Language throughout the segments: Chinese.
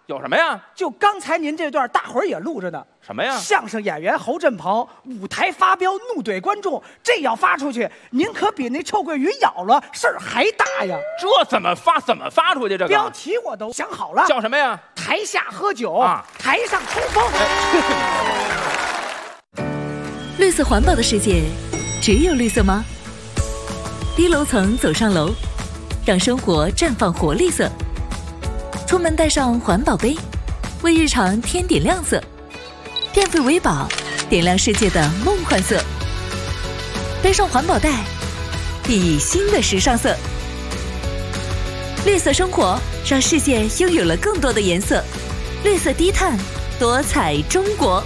有什么呀？ 就刚才您这段，大伙儿也录着呢。 什么呀？ 相声演员侯振鹏舞台发飙怒怼观众，这要发出去，您可比那臭鳜鱼咬了事儿还大呀！ 这怎么发出去？这个标题我都想好了， 叫什么呀？ 台下喝酒， 啊， 台上冲锋。 绿色环保的世界，只有绿色吗？低楼层走上楼，让生活绽放活力色。出门带上环保杯，为日常添点亮色。电费为宝，点亮世界的梦幻色。背上环保袋，熠熠新的时尚色。绿色生活，让世界拥有了更多的颜色。绿色低碳，多彩中国。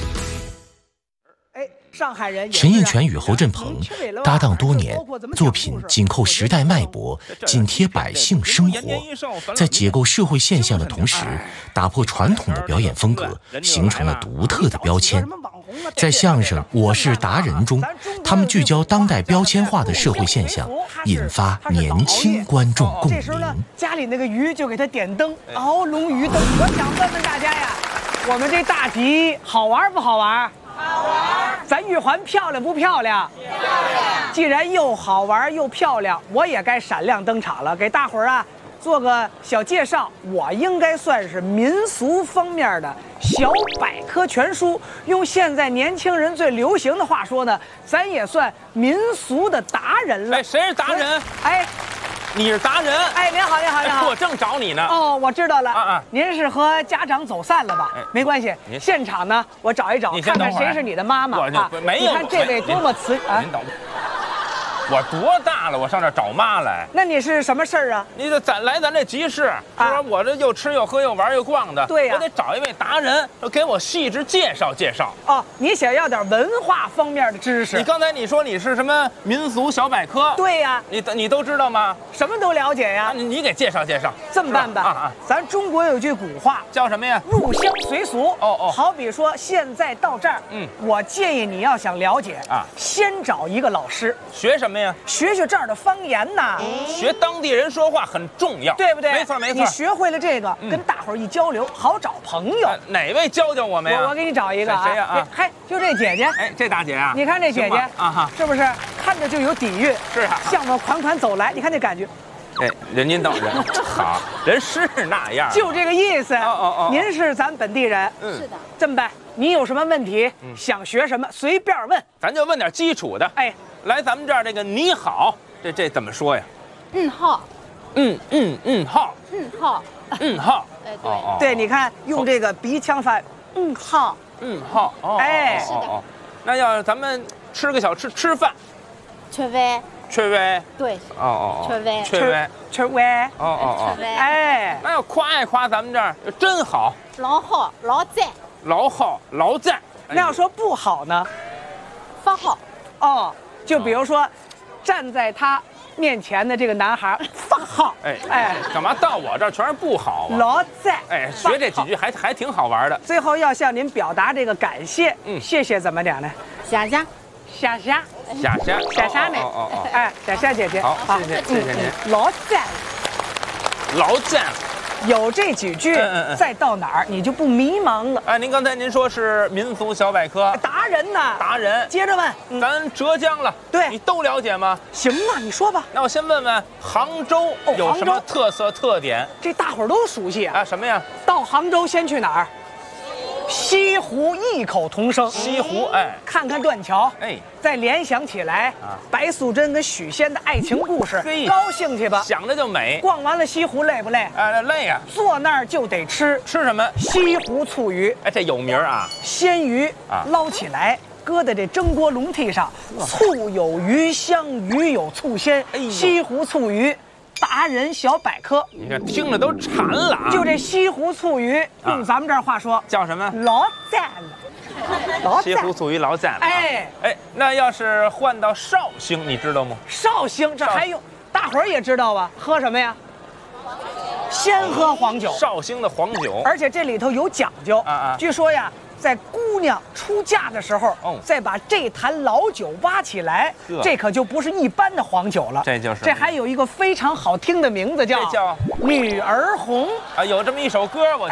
上海人陈印泉与侯振鹏搭档多年，作品紧扣时代脉搏，紧贴百姓生活，在解构社会现象的同时，打破传统的表演风格，形成了独特的标签。在相声《我是达人》中，他们聚焦当代标签化的社会现象，引发年轻观众共鸣。 家里那个鱼就给他点灯，熬龙鱼灯。我想问问大家呀，我们这大集好玩不好玩？好玩。咱玉环漂亮不漂亮？漂亮。既然又好玩又漂亮，我也该闪亮登场了，给大伙儿啊做个小介绍。我应该算是民俗方面的小百科全书，用现在年轻人最流行的话说呢，咱也算民俗的达人了。 哎，谁是达人？ 哎。 你是达人？ 哎，您好，您好，您好！ 我正找你呢。 哦，我知道了。您是和家长走散了吧？没关系，现场呢，我找一找，看看谁是你的妈妈啊？ 没有， 你看这位多么慈啊！ 您等会儿。我多大了？我上这找妈来？ 那你是什么事儿啊？ 你这咱这集市，说我这又吃又喝又玩又逛的， 对呀， 我得找一位达人，给我细致介绍介绍。 哦，你想要点文化方面的知识？ 你刚才你说你是什么民俗小百科？ 对呀， 你都知道吗？ 什么都了解呀。 你给介绍介绍。 这么办吧，咱中国有句古话叫什么呀？ 入乡随俗。 哦。 好比说现在到这儿，我建议你要想了解啊，先找一个老师学什么呀？ 学学这儿的方言呐， 学当地人说话很重要， 对不对？ 没错没错。 你学会了这个，跟大伙儿一交流，好找朋友。 哪位教教我们呀？ 我给你找一个啊。 谁呀？啊， 嗨，就这姐姐。 哎，这大姐啊， 你看这姐姐啊哈， 是不是看着就有底蕴？ 是啊， 向我款款走来，你看这感觉。 哎，您等着，好，人是那样， 就这个意思。 哦。 您是咱本地人， 是的。 这么办，你有什么问题，想学什么，随便问。 咱就问点基础的。 哎， 来咱们这儿这个你好，这怎么说呀？ 好。 好。好。 哎， 对，你看用这个鼻腔发，好。 好。 哎， 是的。 那要咱们吃个小吃饭， 吃饭。 吃饭。 对。 吃饭。 哦。 哎， 那要夸一夸咱们这儿真好， 老好，老赞。 老好，老赞。 那要说不好呢？ 不好。 哦，就比如说，站在他面前的这个男孩，不好。 哎，干嘛到我这儿全是不好啊？ 老赞。 哎，学这几句还挺好玩的。 最后要向您表达这个感谢，谢谢怎么讲呢？ 谢谢。 谢谢呢？哎，谢谢姐姐。 好，谢谢您。 老赞。 老赞。 有这几句，再到哪儿你就不迷茫了。 哎，您刚才您说是民俗小百科达人呢？ 达人， 接着问， 咱浙江了， 对， 你都了解吗？ 行啊，你说吧。 那我先问问杭州有什么特色特点？ 这大伙儿都熟悉啊。 什么呀？ 到杭州先去哪儿？西湖异口同声。 西湖，哎， 看看断桥， 哎， 再联想起来白素贞跟许仙的爱情故事，高兴去吧， 想着就美。 逛完了西湖累不累？ 累呀。 坐那儿就得吃什么？ 西湖醋鱼。 哎，这有名啊。 鲜鱼捞起来，搁在这蒸锅笼屉上，醋有鱼香，鱼有醋鲜。西湖醋鱼。达人小百科， 你看听着都馋了啊！ 就这西湖醋鱼，用咱们这儿话说叫什么？ 老赞了。 西湖醋鱼老赞了。 哎， 那要是换到绍兴，你知道吗？ 绍兴这还有，大伙儿也知道啊，喝什么呀？先喝黄酒。 绍兴的黄酒， 而且这里头有讲究据说呀，在姑娘出嫁的时候，再把这坛老酒挖起来，这可就不是一般的黄酒了，这还有一个非常好听的名字，叫《女儿红》 啊，有这么一首歌，我